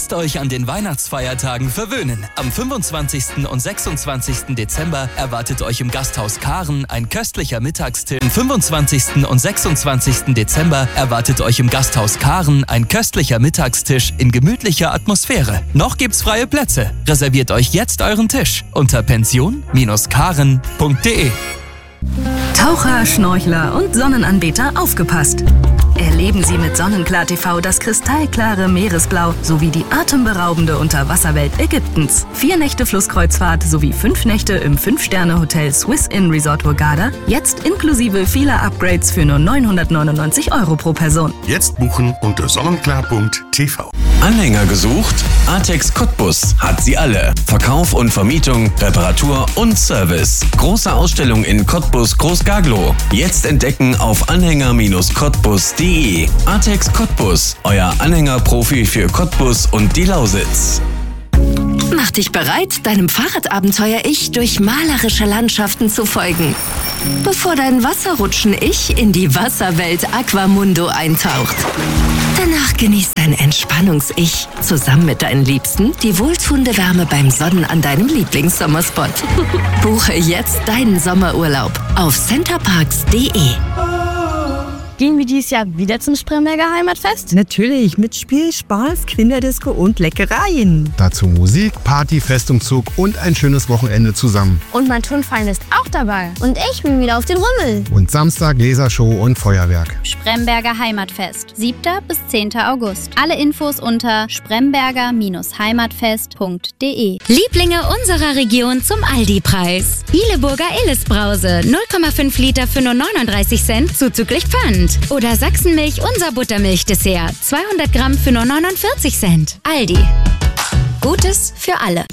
Lasst euch an den Weihnachtsfeiertagen verwöhnen. Am 25. und 26. Dezember erwartet euch im Gasthaus Kahren ein köstlicher Mittagstisch. Am 25. und 26. Dezember erwartet euch im Gasthaus Kahren ein köstlicher Mittagstisch in gemütlicher Atmosphäre. Noch gibt's freie Plätze. Reserviert euch jetzt euren Tisch unter pension-karen.de. Taucher, Schnorchler und Sonnenanbeter, aufgepasst! Erleben Sie mit Sonnenklar TV das kristallklare Meeresblau sowie die atemberaubende Unterwasserwelt Ägyptens. 4 Nächte Flusskreuzfahrt sowie 5 Nächte im 5-Sterne-Hotel Swiss Inn Resort Hurghada. Jetzt inklusive vieler Upgrades für nur 999 € pro Person. Jetzt buchen unter sonnenklar.tv. Anhänger gesucht? Artex Cottbus hat sie alle. Verkauf und Vermietung, Reparatur und Service. Große Ausstellung in Cottbus Groß-Gaglow. Jetzt entdecken auf anhänger-cottbus.de. Artex Cottbus, euer Anhängerprofi für Cottbus und die Lausitz. Mach dich bereit, deinem Fahrradabenteuer-Ich durch malerische Landschaften zu folgen, bevor dein Wasserrutschen-Ich in die Wasserwelt Aquamundo eintaucht. Danach genießt dein Entspannungs-Ich zusammen mit deinen Liebsten die wohltuende Wärme beim Sonnen an deinem Lieblingssommerspot. Buche jetzt deinen Sommerurlaub auf centerparks.de. Gehen wir dieses Jahr wieder zum Spremberger Heimatfest? Natürlich, mit Spiel, Spaß, Kinderdisco und Leckereien. Dazu Musik, Party, Festumzug und ein schönes Wochenende zusammen. Und mein Turnverein ist auch dabei. Und ich bin wieder auf den Rummel. Und Samstag Lasershow und Feuerwerk. Spremberger Heimatfest, 7. bis 10. August. Alle Infos unter spremberger-heimatfest.de. Lieblinge unserer Region zum Aldi-Preis. Bieleburger Illes-Brause, 0,5 Liter für nur 39 Cent, zuzüglich Pfand. Oder Sachsenmilch, unser Buttermilch-Dessert, 200 Gramm für nur 49 Cent. Aldi. Gutes für alle.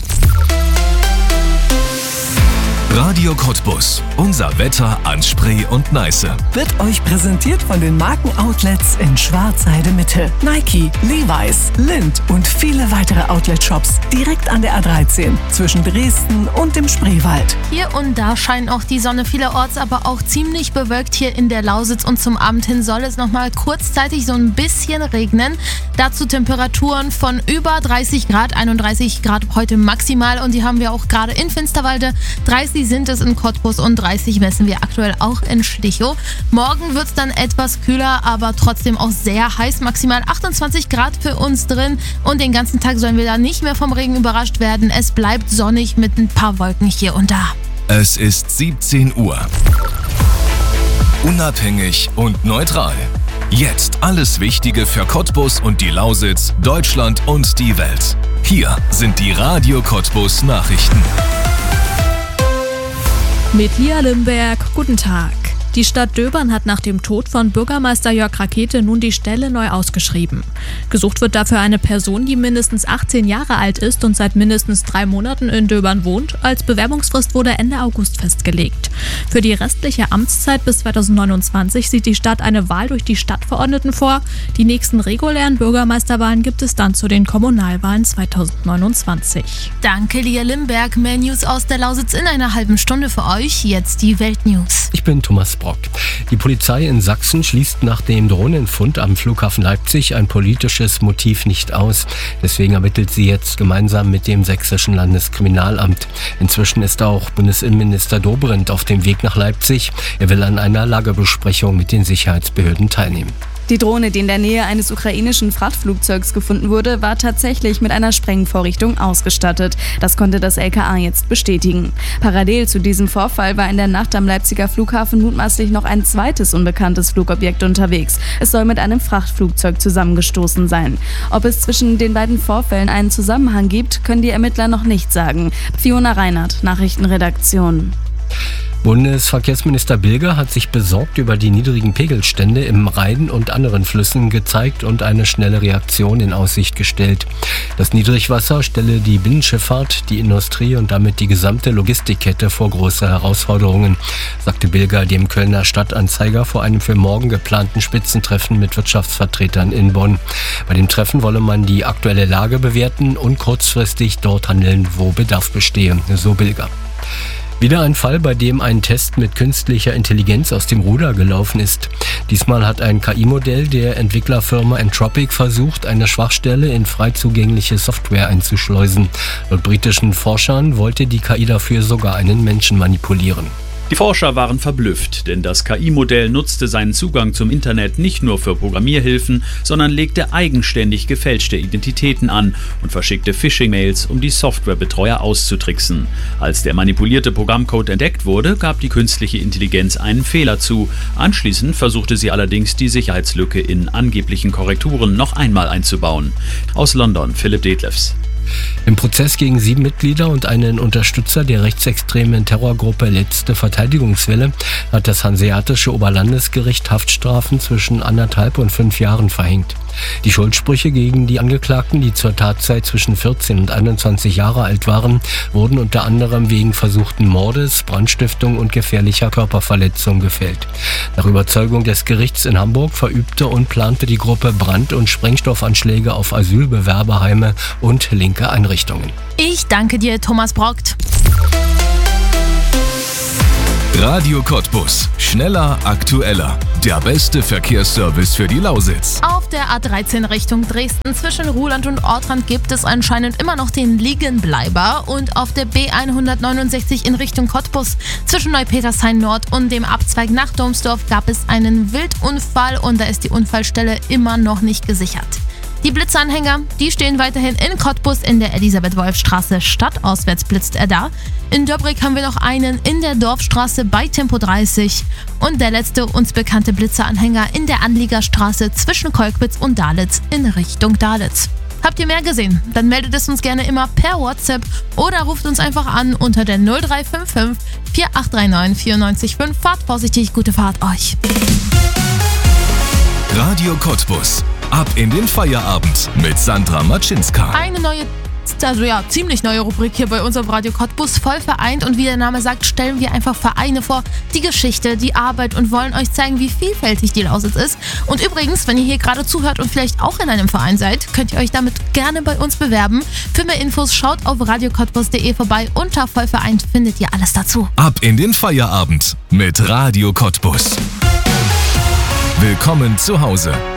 Radio Cottbus. Unser Wetter an Spree und Neiße. Wird euch präsentiert von den Markenoutlets in Schwarzheide-Mitte. Nike, Levi's, Lindt und viele weitere Outlet-Shops direkt an der A13 zwischen Dresden und dem Spreewald. Hier und da scheint auch die Sonne vielerorts, aber auch ziemlich bewölkt hier in der Lausitz. Und zum Abend hin soll es nochmal kurzzeitig so ein bisschen regnen. Dazu Temperaturen von über 30 Grad, 31 Grad heute maximal. Und die haben wir auch gerade in Finsterwalde. 30 sind es in Cottbus und 30 messen wir aktuell auch in Schlichow. Morgen wird es dann etwas kühler, aber trotzdem auch sehr heiß. Maximal 28 Grad für uns drin. Und den ganzen Tag sollen wir da nicht mehr vom Regen überrascht werden. Es bleibt sonnig mit ein paar Wolken hier und da. Es ist 17 Uhr. Unabhängig und neutral. Jetzt alles Wichtige für Cottbus und die Lausitz, Deutschland und die Welt. Hier sind die Radio Cottbus Nachrichten. Mit Lia Limberg, guten Tag. Die Stadt Döbern hat nach dem Tod von Bürgermeister Jörg Rakete nun die Stelle neu ausgeschrieben. Gesucht wird dafür eine Person, die mindestens 18 Jahre alt ist und seit mindestens 3 Monaten in Döbern wohnt. Als Bewerbungsfrist wurde Ende August festgelegt. Für die restliche Amtszeit bis 2029 sieht die Stadt eine Wahl durch die Stadtverordneten vor. Die nächsten regulären Bürgermeisterwahlen gibt es dann zu den Kommunalwahlen 2029. Danke, Lia Limberg. Mehr News aus der Lausitz in einer halben Stunde für euch. Jetzt die Weltnews. Ich bin Thomas Brock. Die Polizei in Sachsen schließt nach dem Drohnenfund am Flughafen Leipzig ein politisches Motiv nicht aus. Deswegen ermittelt sie jetzt gemeinsam mit dem Sächsischen Landeskriminalamt. Inzwischen ist auch Bundesinnenminister Dobrindt auf dem Weg nach Leipzig. Er will an einer Lagebesprechung mit den Sicherheitsbehörden teilnehmen. Die Drohne, die in der Nähe eines ukrainischen Frachtflugzeugs gefunden wurde, war tatsächlich mit einer Sprengvorrichtung ausgestattet. Das konnte das LKA jetzt bestätigen. Parallel zu diesem Vorfall war in der Nacht am Leipziger Flughafen mutmaßlich noch ein zweites unbekanntes Flugobjekt unterwegs. Es soll mit einem Frachtflugzeug zusammengestoßen sein. Ob es zwischen den beiden Vorfällen einen Zusammenhang gibt, können die Ermittler noch nicht sagen. Fiona Reinhardt, Nachrichtenredaktion. Bundesverkehrsminister Bilger hat sich besorgt über die niedrigen Pegelstände im Rhein und anderen Flüssen gezeigt und eine schnelle Reaktion in Aussicht gestellt. Das Niedrigwasser stelle die Binnenschifffahrt, die Industrie und damit die gesamte Logistikkette vor große Herausforderungen, sagte Bilger dem Kölner Stadtanzeiger vor einem für morgen geplanten Spitzentreffen mit Wirtschaftsvertretern in Bonn. Bei dem Treffen wolle man die aktuelle Lage bewerten und kurzfristig dort handeln, wo Bedarf bestehe, so Bilger. Wieder ein Fall, bei dem ein Test mit künstlicher Intelligenz aus dem Ruder gelaufen ist. Diesmal hat ein KI-Modell der Entwicklerfirma Anthropic versucht, eine Schwachstelle in frei zugängliche Software einzuschleusen. Laut britischen Forschern wollte die KI dafür sogar einen Menschen manipulieren. Die Forscher waren verblüfft, denn das KI-Modell nutzte seinen Zugang zum Internet nicht nur für Programmierhilfen, sondern legte eigenständig gefälschte Identitäten an und verschickte Phishing-Mails, um die Softwarebetreuer auszutricksen. Als der manipulierte Programmcode entdeckt wurde, gab die künstliche Intelligenz einen Fehler zu. Anschließend versuchte sie allerdings, die Sicherheitslücke in angeblichen Korrekturen noch einmal einzubauen. Aus London, Philipp Detlefs. Im Prozess gegen 7 Mitglieder und einen Unterstützer der rechtsextremen Terrorgruppe Letzte Verteidigungswelle hat das Hanseatische Oberlandesgericht Haftstrafen zwischen 1,5 und 5 Jahren verhängt. Die Schuldsprüche gegen die Angeklagten, die zur Tatzeit zwischen 14 und 21 Jahre alt waren, wurden unter anderem wegen versuchten Mordes, Brandstiftung und gefährlicher Körperverletzung gefällt. Nach Überzeugung des Gerichts in Hamburg verübte und plante die Gruppe Brand- und Sprengstoffanschläge auf Asylbewerberheime und linke Einrichtungen. Ich danke dir, Thomas Brockt. Radio Cottbus. Schneller, aktueller. Der beste Verkehrsservice für die Lausitz. Auf der A13 Richtung Dresden zwischen Ruhland und Ortrand gibt es anscheinend immer noch den Liegenbleiber. Und auf der B169 in Richtung Cottbus zwischen Neupetershain Nord und dem Abzweig nach Domsdorf gab es einen Wildunfall und da ist die Unfallstelle immer noch nicht gesichert. Die Blitzanhänger, die stehen weiterhin in Cottbus in der Elisabeth-Wolf-Straße. Stadtauswärts blitzt er da. In Döbrig haben wir noch einen in der Dorfstraße bei Tempo 30. Und der letzte uns bekannte Blitzeranhänger in der Anliegerstraße zwischen Kolkwitz und Dalitz in Richtung Dalitz. Habt ihr mehr gesehen? Dann meldet es uns gerne immer per WhatsApp oder ruft uns einfach an unter der 0355 4839 94,5. Fahrt vorsichtig, gute Fahrt euch. Radio Cottbus. Ab in den Feierabend mit Sandra Matschinska. Eine neue, ziemlich neue Rubrik hier bei unserem Radio Cottbus, voll vereint. Und wie der Name sagt, stellen wir einfach Vereine vor, die Geschichte, die Arbeit und wollen euch zeigen, wie vielfältig die Lausitz ist. Und übrigens, wenn ihr hier gerade zuhört und vielleicht auch in einem Verein seid, könnt ihr euch damit gerne bei uns bewerben. Für mehr Infos schaut auf radiocottbus.de vorbei. Unter voll vereint findet ihr alles dazu. Ab in den Feierabend mit Radio Cottbus. Willkommen zu Hause.